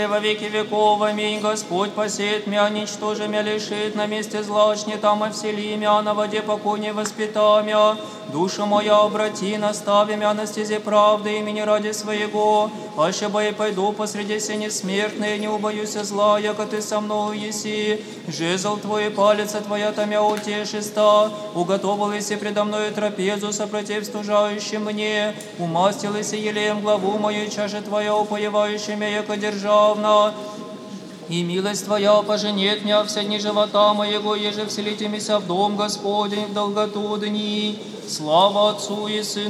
Во веки веков, аминь. Господь посеет мя, ничтоже мя лишит, на месте злачни там овсели мя, на воде покой не воспита мя. Душа моя обрати, настави мя на стезе правды имени ради своего. Аще бы и пойду посреди сени смертные, не убоюсь зла, яко ты со мною еси. Жезл твой и палец твоя тамя утешиста. Уготовил еси предо мною трапезу, сопротив стужающим мне. Умастил еси елеем главу мою, чаша твоя упоевающая мя, яко державна. И милость Твоя поженет меня все дни живота моего, еже вселите мися в дом Господень в долготу дней. Слава Отцу и Сыну